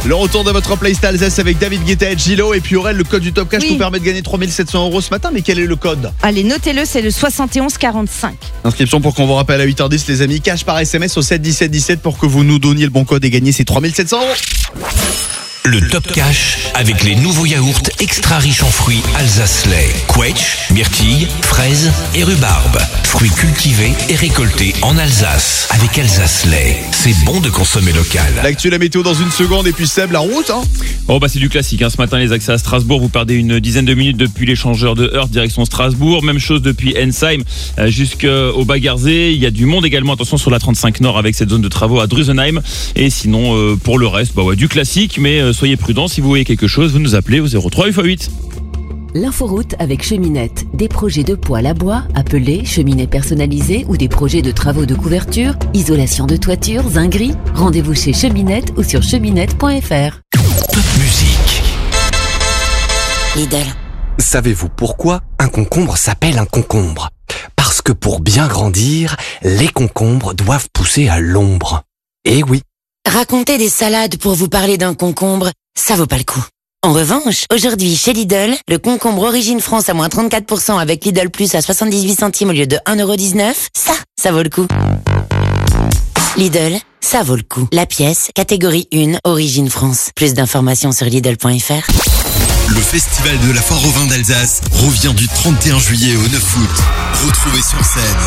Le retour de votre playlist Alsace avec David Guetta et Gilo. Et puis Aurel, le code du Top Cash vous permet de gagner 3700 € ce matin. Mais quel est le code ? Allez, notez-le, c'est le 7145. Inscription pour qu'on vous rappelle à 8h10 les amis. Cash par SMS au 7 17 17 pour que vous nous donniez le bon code et gagner ces 3700 €. Le Top Cash avec les nouveaux yaourts extra riches en fruits Alsace-Lait. Quetch, myrtille, fraises et rhubarbe. Fruits cultivés et récoltés en Alsace avec Alsace-Lait. C'est bon de consommer local. L'actu, la météo dans une seconde et puis Seb, la route C'est du classique. Ce matin, les accès à Strasbourg, vous perdez une dizaine de minutes depuis l'échangeur de Heurt direction Strasbourg. Même chose depuis Ensheim jusqu'au Bas-Garzée. Il y a du monde également. Attention sur la 35 Nord avec cette zone de travaux à Drusenheim. Et sinon, pour le reste, du classique. Mais soyez prudents. Si vous voyez quelque chose, vous nous appelez au 03 8x8. L'inforoute avec Cheminette. Des projets de poêle à bois, appelés cheminées personnalisées ou des projets de travaux de couverture, isolation de toiture, zinguerie. Rendez-vous chez Cheminette ou sur cheminette.fr. Top musique. Lidl. Savez-vous pourquoi un concombre s'appelle un concombre ? Parce que pour bien grandir, les concombres doivent pousser à l'ombre. Eh oui. Raconter des salades pour vous parler d'un concombre, ça vaut pas le coup. En revanche, aujourd'hui chez Lidl, le concombre Origine France à moins 34% avec Lidl Plus à 78 centimes au lieu de 1,19€, ça vaut le coup. Lidl, ça vaut le coup. La pièce, catégorie 1, Origine France. Plus d'informations sur Lidl.fr. Le festival de la foire au vin d'Alsace revient du 31 juillet au 9 août. Retrouvez sur scène